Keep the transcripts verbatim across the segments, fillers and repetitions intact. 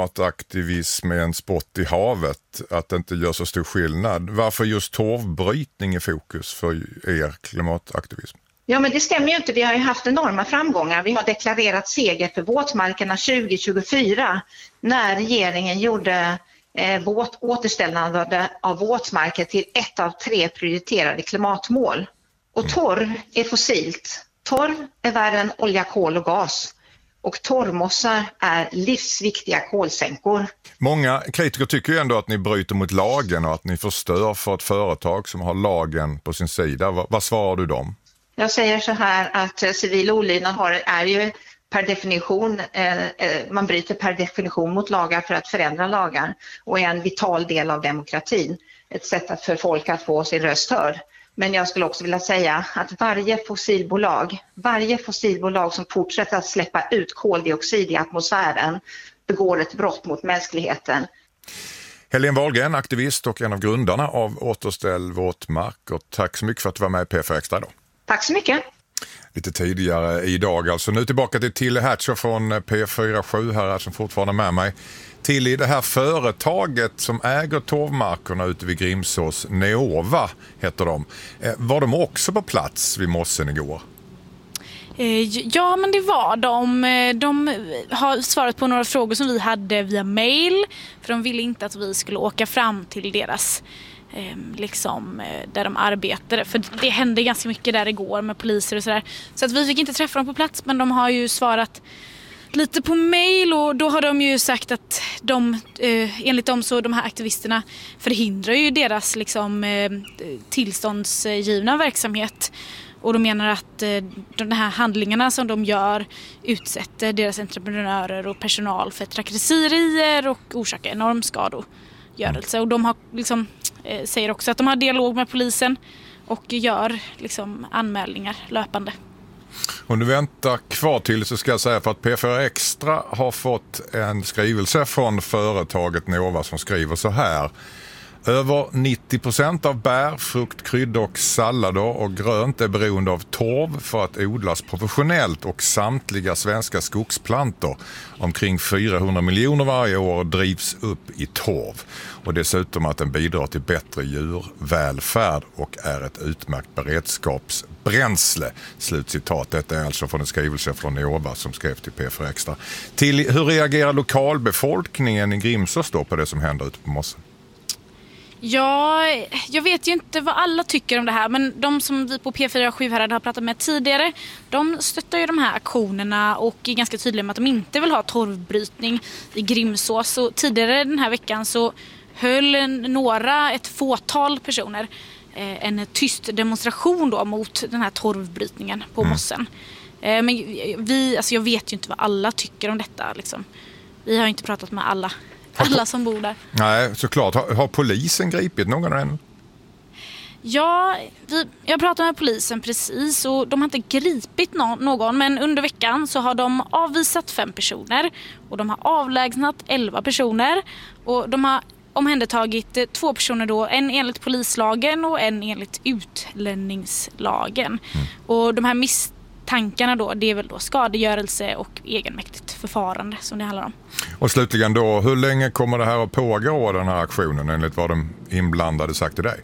klimataktivism med en spott i havet, att det inte gör så stor skillnad. Varför just torvbrytning i fokus för er klimataktivism? Ja, men det stämmer ju inte. Vi har ju haft enorma framgångar. Vi har deklarerat seger för våtmarkerna tjugo tjugofyra när regeringen gjorde eh, våt, återställande av våtmarker till ett av tre prioriterade klimatmål. Och torv är fossilt. Torv är värre än olja, kol och gas. Och torvmossar är livsviktiga kolsänkor. Många kritiker tycker ju ändå att ni bryter mot lagen och att ni förstör för ett företag som har lagen på sin sida. Vad, vad svarar du dem? Jag säger så här att civil olydnad har, är ju per definition, eh, man bryter per definition mot lagar för att förändra lagar och är en vital del av demokratin. Ett sätt att för folk att få sin röst hörd. Men jag skulle också vilja säga att varje fossilbolag, varje fossilbolag som fortsätter att släppa ut koldioxid i atmosfären begår ett brott mot mänskligheten. Helene Wahlgren, aktivist och en av grundarna av Återställ våtmark. Och tack så mycket för att du var med i P fyra Extra idag. Tack så mycket. Lite tidigare idag alltså. Nu tillbaka till Tilly Hatcher från P fyra sju här som fortfarande är med mig. Tilly, det här företaget som äger torvmarkerna ute vid Grimsås, Neova heter de. Var de också på plats vid mossen igår? Ja, men det var de. De har svarat på några frågor som vi hade via mail. För de ville inte att vi skulle åka fram till deras liksom där de arbetade, för det hände ganska mycket där igår med poliser och sådär, så att vi fick inte träffa dem på plats, men de har ju svarat lite på mail och då har de ju sagt att de, eh, enligt dem så de här aktivisterna förhindrar ju deras liksom eh, tillståndsgivna verksamhet, och de menar att eh, de här handlingarna som de gör utsätter deras entreprenörer och personal för trakasserier och orsakar enorm skadegörelse. Och de har liksom eh, säger också att de har dialog med polisen och gör liksom anmälningar löpande. Och nu väntar kvar till så ska jag säga för att P fyra Extra har fått en skrivelse från företaget Neova som skriver så här. Över nittio procent av bär, frukt, kryddor och sallader och grönt är beroende av torv för att odlas professionellt, och samtliga svenska skogsplantor, omkring fyrahundra miljoner varje år, drivs upp i torv. Och dessutom att den bidrar till bättre djurvälfärd och är ett utmärkt beredskapsbränsle. Slutcitat. Detta är alltså från en skrivelse från Neova som skrev till P fyra Extra. Till hur reagerar lokalbefolkningen i Grimsås då på det som händer ute på mossen? Ja, jag vet ju inte vad alla tycker om det här, men de som vi på P fyra sju här har pratat med tidigare, de stöttar ju de här aktionerna och är ganska tydliga med att de inte vill ha torvbrytning i Grimsås. Så tidigare den här veckan så höll några, ett fåtal personer, eh, en tyst demonstration då mot den här torvbrytningen på mm. mossen. Eh, men vi, alltså jag vet ju inte vad alla tycker om detta liksom. Vi har inte pratat med alla. Alla som bor där. Nej, såklart. Har, har polisen gripit någon än? Ja, vi, jag pratade med polisen precis och de har inte gripit no- någon. Men under veckan så har de avvisat fem personer och de har avlägsnat elva personer. Och de har omhändertagit två personer då, en enligt polislagen och en enligt utlänningslagen. Mm. Och de här miss tankarna då, det är väl då skadegörelse och egenmäktigt förfarande som det handlar om. Och slutligen då, hur länge kommer det här att pågå, den här aktionen, enligt vad de inblandade sagt till dig?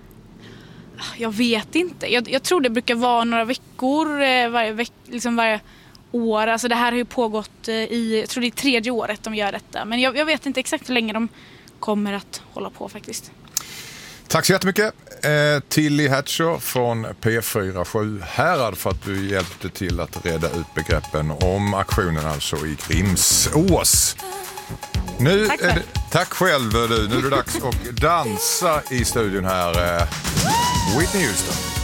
Jag vet inte. Jag, jag tror det brukar vara några veckor eh, varje, veck, liksom varje år. Alltså det här har ju pågått eh, i, jag tror det är tredje året de gör detta. Men jag, jag vet inte exakt hur länge de kommer att hålla på faktiskt. Tack så jättemycket eh, Tilly Hatcher från P fyra sju Härad för att du hjälpte till att reda ut begreppen om aktionen alltså i Grimsås. Nu tack, är det, tack själv du. Nu är det dags att dansa i studion här. Eh, Whitney Houston.